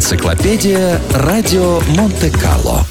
Энциклопедия Радио Монте-Карло.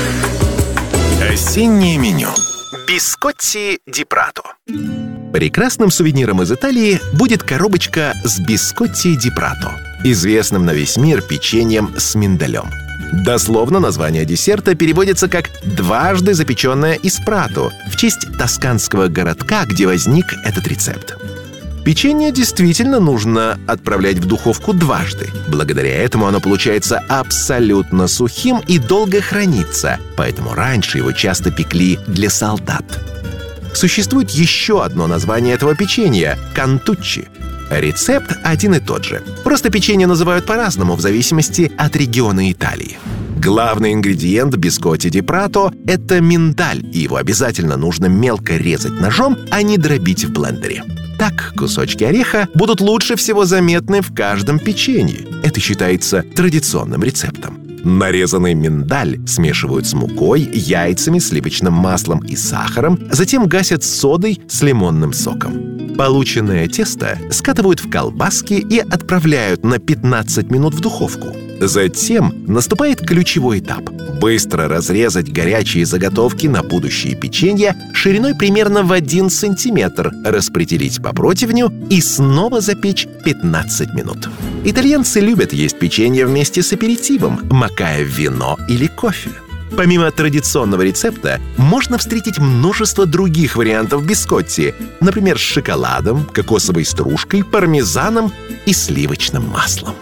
Осеннее меню. Бискотти ди Прато. Прекрасным сувениром из Италии будет коробочка с бискотти ди Прато, известным на весь мир печеньем с миндалем. Дословно название десерта переводится как «дважды запеченное из Прато» в честь тосканского городка, где возник этот рецепт. Печенье действительно нужно отправлять в духовку дважды. Благодаря этому оно получается абсолютно сухим и долго хранится, поэтому раньше его часто пекли для солдат. Существует еще одно название этого печенья – кантуччи. Рецепт один и тот же. Просто печенье называют по-разному в зависимости от региона Италии. Главный ингредиент бискотти ди Прато – это миндаль, и его обязательно нужно мелко резать ножом, а не дробить в блендере. Так кусочки ореха будут лучше всего заметны в каждом печенье. Это считается традиционным рецептом. Нарезанный миндаль смешивают с мукой, яйцами, сливочным маслом и сахаром, затем гасят содой с лимонным соком. Полученное тесто скатывают в колбаски и отправляют на 15 минут в духовку. Затем наступает ключевой этап – быстро разрезать горячие заготовки на будущее печенье шириной примерно в 1 сантиметр, распределить по противню и снова запечь 15 минут. Итальянцы любят есть печенье вместе с аперитивом, макая в вино или кофе. Помимо традиционного рецепта, можно встретить множество других вариантов бискотти, например, с шоколадом, кокосовой стружкой, пармезаном и сливочным маслом.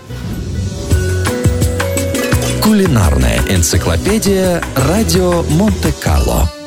Кулинарная энциклопедия Радио Монте-Карло.